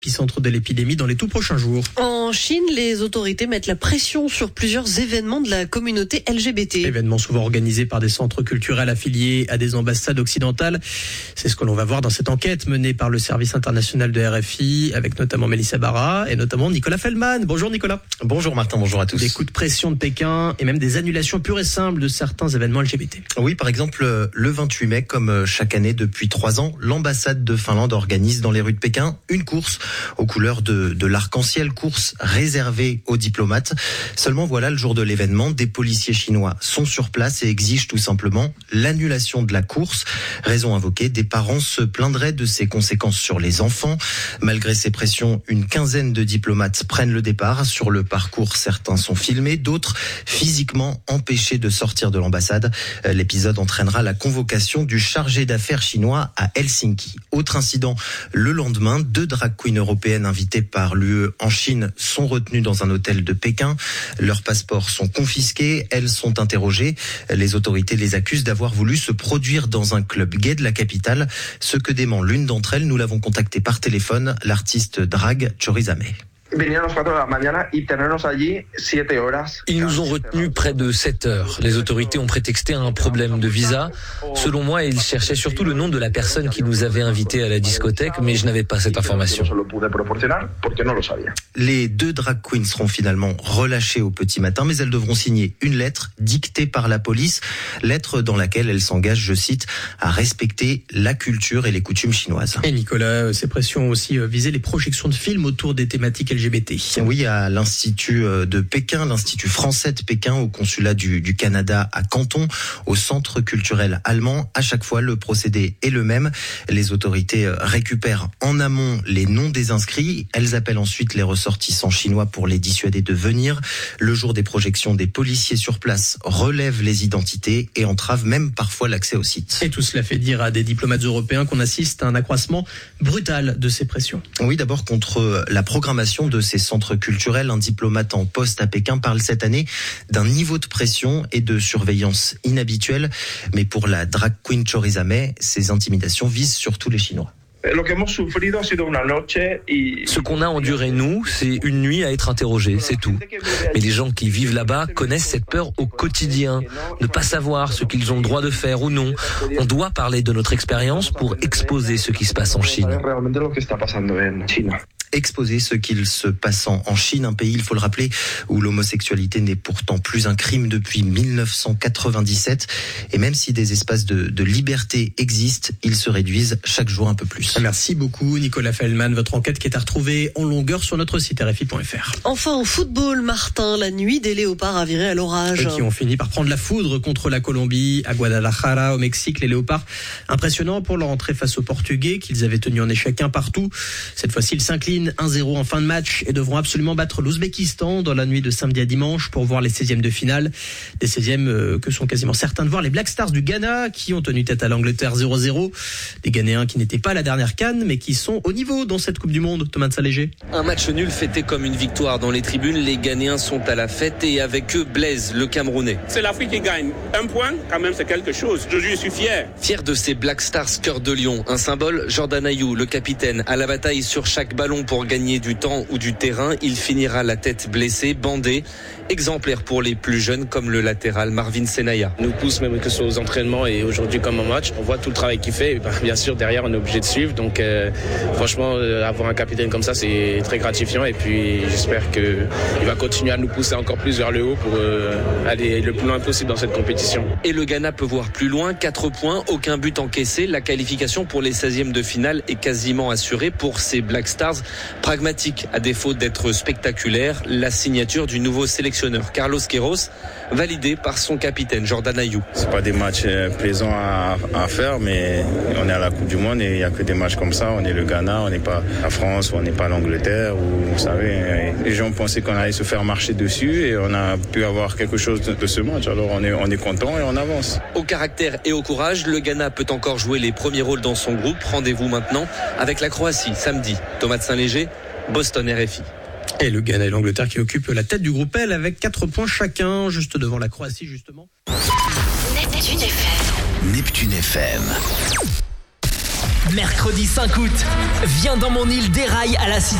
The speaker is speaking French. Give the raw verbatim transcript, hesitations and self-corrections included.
épicentre de l'épidémie dans les tout prochains jours. En Chine, les autorités mettent la pression sur plusieurs événements de la communauté L G B T. Événements souvent organisés par des centres culturels affiliés à des ambassades occidentales. C'est ce que l'on va voir dans cette enquête menée par le service international de R F I, avec notamment Mélissa Barra et notamment Nicolas Feldman. Bonjour Nicolas. Bonjour Martin, bonjour à tous. Des coups de pression de Pékin et même des annulations pures et simples de certains événements L G B T. Oui, par exemple, le vingt-huit mai, comme chaque année depuis trois ans, l'ambassade de Finlande organise dans les rues de Pékin une course aux couleurs de, de l'arc-en-ciel, course réservée aux diplomates. Seulement voilà, le jour de l'événement, des policiers chinois sont sur place et exigent tout simplement l'annulation de la course. Raison invoquée, des parents se plaindraient de ses conséquences sur les enfants. Malgré ces pressions, une quinzaine de diplomates prennent le départ. Sur le parcours, certains sont filmés, d'autres physiquement empêchés de sortir de l'ambassade. L'épisode entraînera la convocation du chargé d'affaires chinois à Helsinki. Autre incident, le lendemain, deux drag queens européennes invitées par l'U E en Chine sont retenues dans un hôtel de Pékin. Leurs passeports sont confisqués, elles sont interrogées. Les autorités les accusent d'avoir voulu se produire dans un club gay de la capitale. Ce que dément l'une d'entre elles, nous l'avons contactée par téléphone, l'artiste drag Chorizame. Ils nous ont retenus près de sept heures. Les autorités ont prétexté un problème de visa. Selon moi, ils cherchaient surtout le nom de la personne qui nous avait invités à la discothèque, mais je n'avais pas cette information. Les deux drag queens seront finalement relâchées au petit matin, mais elles devront signer une lettre dictée par la police, lettre dans laquelle elles s'engagent, je cite, à respecter la culture et les coutumes chinoises. Et Nicolas, ces pressions ont aussi visé les projections de films autour des thématiques L G B T. Oui, à l'Institut de Pékin, l'Institut français de Pékin, au consulat du, du Canada à Canton, au centre culturel allemand. À chaque fois, le procédé est le même. Les autorités récupèrent en amont les noms des inscrits. Elles appellent ensuite les ressortissants chinois pour les dissuader de venir. Le jour des projections, des policiers sur place relèvent les identités et entravent même parfois l'accès au site. Et tout cela fait dire à des diplomates européens qu'on assiste à un accroissement brutal de ces pressions. Oui, d'abord contre la programmation de ces centres culturels. Un diplomate en poste à Pékin parle cette année d'un niveau de pression et de surveillance inhabituel. Mais pour la drag queen Chorizame, ces intimidations visent surtout les Chinois. Ce qu'on a enduré, nous, c'est une nuit à être interrogé, c'est tout. Mais les gens qui vivent là-bas connaissent cette peur au quotidien, ne pas savoir ce qu'ils ont le droit de faire ou non. On doit parler de notre expérience pour exposer ce qui se passe en Chine. Exposer ce qu'il se passe en Chine, un pays, il faut le rappeler, où l'homosexualité n'est pourtant plus un crime depuis mille neuf cent quatre-vingt-dix-sept. Et même si des espaces de, de liberté existent, ils se réduisent chaque jour un peu plus. Merci beaucoup Nicolas Feldman. Votre enquête qui est à retrouver en longueur sur notre site R F I point F R. Enfin au football, Martin, la nuit des léopards a viré à l'orage. Eux qui ont fini par prendre la foudre contre la Colombie à Guadalajara au Mexique. Les léopards, impressionnants pour leur entrée face aux Portugais qu'ils avaient tenu en échec un partout. Cette fois-ci, ils s'inclinent un zéro en fin de match et devront absolument battre l'Ouzbékistan dans la nuit de samedi à dimanche pour voir les seizièmes de finale. Des seizièmes euh, que sont quasiment certains de voir les Black Stars du Ghana qui ont tenu tête à l'Angleterre zéro zéro. Des Ghanéens qui n'étaient pas à la dernière CAN mais qui sont au niveau dans cette Coupe du Monde. Thomas de Saint-Léger. Un match nul fêté comme une victoire dans les tribunes. Les Ghanéens sont à la fête et avec eux Blaise, le Camerounais. C'est l'Afrique qui gagne. Un point, quand même, c'est quelque chose. Je, je suis fier. Fier de ces Black Stars cœur de lion. Un symbole, Jordan Ayew, le capitaine, à la bataille sur chaque ballon pour gagner du temps ou du terrain. Il finira la tête blessée, bandé. Exemplaire pour les plus jeunes comme le latéral Marvin Senaya. Nous pousse même que ce soit aux entraînements et aujourd'hui comme en match. On voit tout le travail qu'il fait. Et ben, bien sûr, derrière, on est obligé de suivre. Donc, euh, franchement, euh, avoir un capitaine comme ça, c'est très gratifiant. Et puis, j'espère qu'il va continuer à nous pousser encore plus vers le haut pour euh, aller le plus loin possible dans cette compétition. Et le Ghana peut voir plus loin. quatre points, aucun but encaissé. La qualification pour les seizièmes de finale est quasiment assurée pour ces Black Stars. Pragmatique, à défaut d'être spectaculaire, la signature du nouveau sélectionneur Carlos Queiroz, validé par son capitaine Jordan Ayew. C'est pas des matchs plaisants à, à faire, mais on est à la Coupe du Monde et il n'y a que des matchs comme ça. On est le Ghana, on n'est pas la France, ou on n'est pas l'Angleterre, ou vous savez, les gens pensaient qu'on allait se faire marcher dessus et on a pu avoir quelque chose de, de ce match. Alors on est, on est content et on avance. Au caractère et au courage, le Ghana peut encore jouer les premiers rôles dans son groupe. Rendez-vous maintenant avec la Croatie samedi. Thomas de Saint-Léger, Boston R F I. Et le Ghana et l'Angleterre qui occupent la tête du groupe L avec quatre points chacun, juste devant la Croatie justement. Neptune F M. Neptune F M. Mercredi cinq août, viens dans mon île déraille à la Cité